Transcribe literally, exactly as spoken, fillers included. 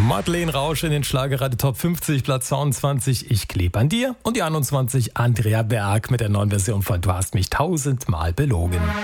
Madeleine Rausch in den Schlagerradio Top fünfzig, Platz zweiundzwanzig, Ich kleb an dir. Und die einundzwanzig, Andrea Berg mit der neuen Version von Du hast mich tausendmal belogen.